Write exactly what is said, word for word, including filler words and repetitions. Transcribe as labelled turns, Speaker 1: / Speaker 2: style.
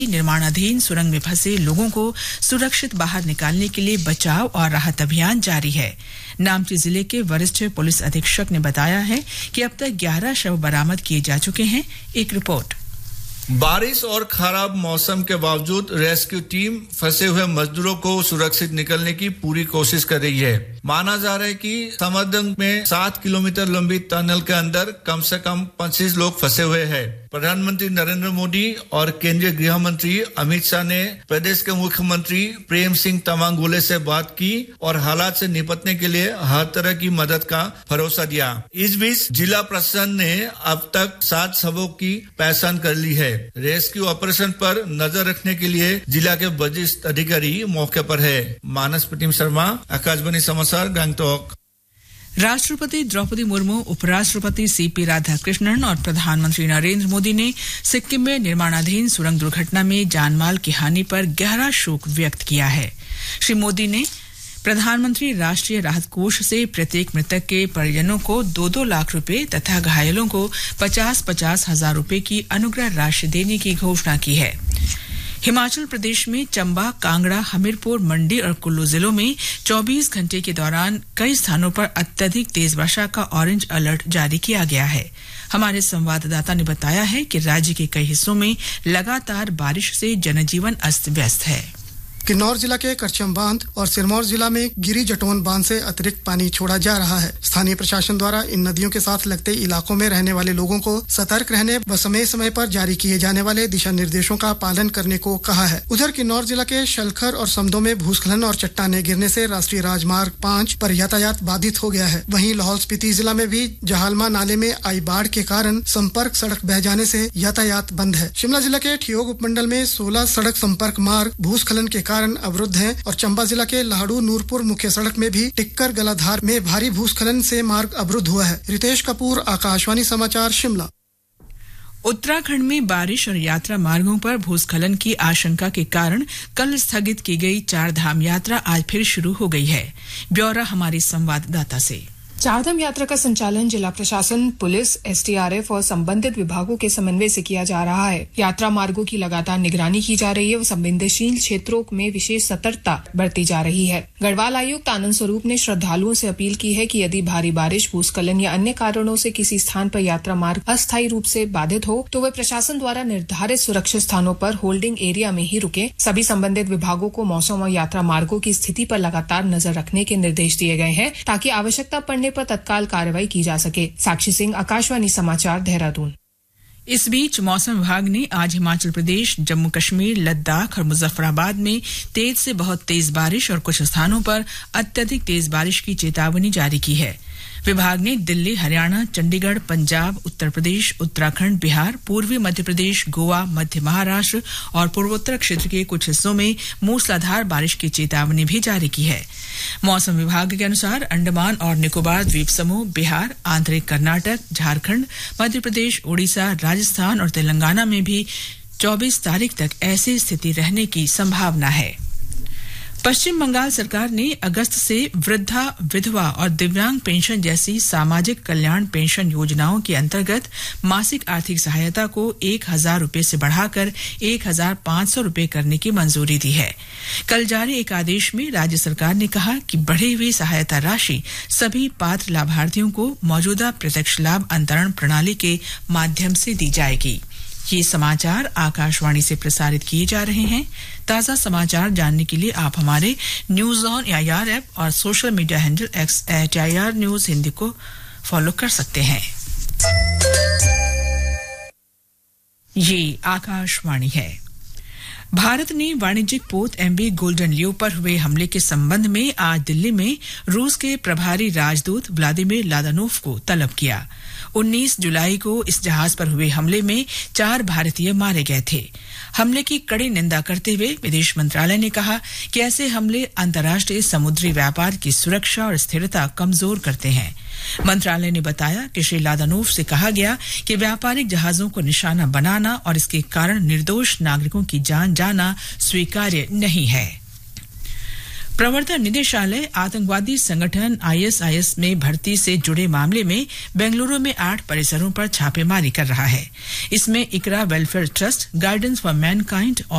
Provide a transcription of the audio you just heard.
Speaker 1: निर्माणाधीन सुरंग में फंसे लोगों को सुरक्षित बाहर निकालने के लिए बचाव और राहत अभियान जारी है। नामची जिले के वरिष्ठ पुलिस अधीक्षक ने बताया है कि अब तक ग्यारह शव बरामद किए जा चुके हैं। एक रिपोर्ट।
Speaker 2: बारिश और खराब मौसम के बावजूद रेस्क्यू टीम फंसे हुए मजदूरों को सुरक्षित निकलने की पूरी कोशिश कर रही है। माना जा रहा है कि समरदंग में सात किलोमीटर लंबी टनल के अंदर कम से कम पच्चीस लोग फंसे हुए हैं। प्रधानमंत्री नरेंद्र मोदी और केंद्रीय गृह मंत्री अमित शाह ने प्रदेश के मुख्यमंत्री प्रेम सिंह तमांग गोले से बात की और हालात से निपटने के लिए हर तरह की मदद का भरोसा दिया। इस बीच जिला प्रशासन ने अब तक सात शवों की पहचान कर ली है। रेस्क्यू ऑपरेशन पर नजर रखने के लिए जिला के वरिष्ठ अधिकारी मौके पर है। मानस प्रतिम शर्मा, आकाशवाणी समाचार, गंगटोक।
Speaker 1: राष्ट्रपति द्रौपदी मुर्मू, उपराष्ट्रपति सीपी राधाकृष्णन और प्रधानमंत्री नरेंद्र मोदी ने सिक्किम में निर्माणाधीन सुरंग दुर्घटना में जानमाल की हानि पर गहरा शोक व्यक्त किया है। श्री मोदी ने प्रधानमंत्री राष्ट्रीय राहत कोष से प्रत्येक मृतक के परिजनों को दो दो लाख रुपए तथा घायलों को पचास पचास हजार रुपए की अनुग्रह राशि देने की घोषणा की है। हिमाचल प्रदेश में चंबा, कांगड़ा, हमीरपुर, मंडी और कुल्लू जिलों में चौबीस घंटे के दौरान कई स्थानों पर अत्यधिक तेज वर्षा का ऑरेंज अलर्ट जारी किया गया है। हमारे संवाददाता ने बताया है कि राज्य के कई हिस्सों में लगातार बारिश से जनजीवन अस्त व्यस्त है।
Speaker 3: किन्नौर जिला के करचम बांध और सिरमौर जिला में गिरी जटोन बांध से अतिरिक्त पानी छोड़ा जा रहा है। स्थानीय प्रशासन द्वारा इन नदियों के साथ लगते इलाकों में रहने वाले लोगों को सतर्क रहने व समय समय पर जारी किए जाने वाले दिशा निर्देशों का पालन करने को कहा है। उधर किन्नौर जिला के शलखर और समदो में भूस्खलन और चट्टाने गिरने से राष्ट्रीय राजमार्ग पाँच पर यातायात बाधित हो गया है। वहीं लाहौल स्पीति जिला में भी जहालमा नाले में आई बाढ़ के कारण संपर्क सड़क बह जाने से यातायात बंद है। शिमला जिला के ठियोग उपमंडल में सोलह सड़क संपर्क मार्ग भूस्खलन के कारण अवरुद्ध हैं और चंबा जिला के लाहड़ू नूरपुर मुख्य सड़क में भी टिक्कर गलाधार में भारी भूस्खलन से मार्ग अवरुद्ध हुआ है। रितेश कपूर, आकाशवाणी समाचार, शिमला।
Speaker 1: उत्तराखंड में बारिश और यात्रा मार्गों पर भूस्खलन की आशंका के कारण कल स्थगित की गई चार धाम यात्रा आज फिर शुरू हो गई है। ब्यौरा हमारे संवाददाता से।
Speaker 4: चारधाम यात्रा का संचालन जिला प्रशासन, पुलिस, एसडीआरएफ और संबंधित विभागों के समन्वय से किया जा रहा है। यात्रा मार्गों की लगातार निगरानी की जा रही है और संवेदनशील क्षेत्रों में विशेष सतर्कता बरती जा रही है। गढ़वाल आयुक्त आनंद स्वरूप ने श्रद्धालुओं से अपील की है कि यदि भारी बारिश, भूस्खलन या अन्य कारणों से किसी स्थान पर यात्रा मार्ग अस्थायी रूप से बाधित हो तो वे प्रशासन द्वारा निर्धारित सुरक्षित स्थानों पर होल्डिंग एरिया में ही रुके। सभी संबंधित विभागों को मौसम और यात्रा मार्गों की स्थिति पर लगातार नजर रखने के निर्देश दिए गए हैं ताकि आवश्यकता पड़ने पर तत्काल कार्रवाई की जा सके। साक्षी सिंह, आकाशवाणी समाचार, देहरादून।
Speaker 1: इस बीच मौसम विभाग ने आज हिमाचल प्रदेश, जम्मू कश्मीर, लद्दाख और मुजफ्फराबाद में तेज से बहुत तेज बारिश और कुछ स्थानों पर अत्यधिक तेज बारिश की चेतावनी जारी की है। विभाग ने दिल्ली, हरियाणा, चंडीगढ़, पंजाब, उत्तर प्रदेश, उत्तराखंड, बिहार, पूर्वी मध्य प्रदेश, गोवा, मध्य महाराष्ट्र और पूर्वोत्तर क्षेत्र के कुछ हिस्सों में मूसलाधार बारिश की चेतावनी भी जारी की है। मौसम विभाग के अनुसार अंडमान और निकोबार द्वीप समूह, बिहार, आंतरिक कर्नाटक, झारखंड, मध्य प्रदेश, ओडिशा, राजस्थान और तेलंगाना में भी चौबीस तारीख तक ऐसी स्थिति रहने की संभावना है। पश्चिम बंगाल सरकार ने अगस्त से वृद्धा, विधवा और दिव्यांग पेंशन जैसी सामाजिक कल्याण पेंशन योजनाओं के अंतर्गत मासिक आर्थिक सहायता को एक हजार रूपये से बढ़ाकर एक हजार पांच सौ रूपये करने की मंजूरी दी है। कल जारी एक आदेश में राज्य सरकार ने कहा कि बढ़ी हुई सहायता राशि सभी पात्र लाभार्थियों को मौजूदा प्रत्यक्ष लाभ अंतरण प्रणाली के माध्यम से दी जाएगी। ये समाचार आकाशवाणी से प्रसारित किए जा रहे हैं। ताजा समाचार जानने के लिए आप हमारे न्यूज ऑन एआईआर ऐप और social media handle x eight AIR news Hindi को फॉलो कर सकते हैं। ये आकाशवाणी है। भारत ने वाणिज्यिक पोत एमवी गोल्डन लियो पर हुए हमले के संबंध में आज दिल्ली में रूस के प्रभारी राजदूत व्लादिमीर लादानोव को तलब किया। उन्नीस जुलाई को इस जहाज पर हुए हमले में चार भारतीय मारे गए थे। हमले की कड़ी निंदा करते हुए विदेश मंत्रालय ने कहा कि ऐसे हमले अंतर्राष्ट्रीय समुद्री व्यापार की सुरक्षा और स्थिरता कमजोर करते हैं। मंत्रालय ने बताया कि श्री लादानोव से कहा गया कि व्यापारिक जहाजों को निशाना बनाना और इसके कारण निर्दोष नागरिकों की जान जाना स्वीकार्य नहीं है। प्रवर्तन निदेशालय आतंकवादी संगठन आईएसआईएस में भर्ती से जुड़े मामले में बेंगलुरु में आठ परिसरों पर छापेमारी कर रहा है। इसमें इकरा welfare trust, guidance for Mankind